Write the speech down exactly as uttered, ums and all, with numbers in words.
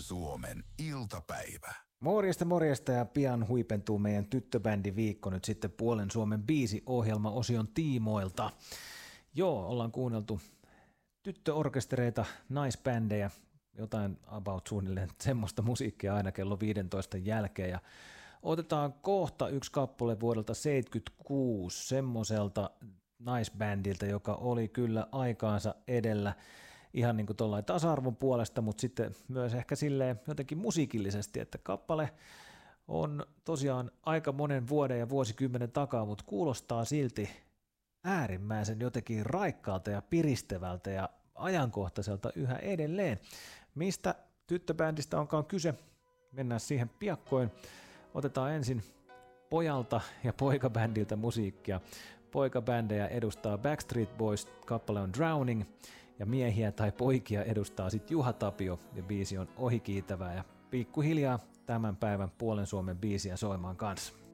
Suomen iltapäivä. Morjesta, morjesta ja pian huipentuu meidän tyttöbändiviikko nyt sitten Puolen Suomen biisi-ohjelma-osion tiimoilta. Joo, ollaan kuunneltu tyttöorkestereita, naisbändejä, jotain about suunnilleen semmoista musiikkia aina kello viisitoista jälkeen. Ja otetaan kohta yksi kappale vuodelta seitsemänkymmentäkuusi semmoiselta naisbändiltä, joka oli kyllä aikaansa edellä ihan niin kuin tuollain tasa-arvon puolesta, mutta sitten myös ehkä silleen jotenkin musiikillisesti, että kappale on tosiaan aika monen vuoden ja vuosikymmenen takaa, mutta kuulostaa silti äärimmäisen jotenkin raikkaalta ja piristävältä ja ajankohtaiselta yhä edelleen. Mistä tyttöbändistä onkaan kyse? Mennään siihen piakkoin. Otetaan ensin pojalta ja poikabändiltä musiikkia. Poikabändejä edustaa Backstreet Boys, kappale on Drowning, ja miehiä tai poikia edustaa sitten Juha Tapio, ja biisi on Ohikiitävää, ja pikkuhiljaa tämän päivän Puolen Suomen biisiä soimaan kanssa.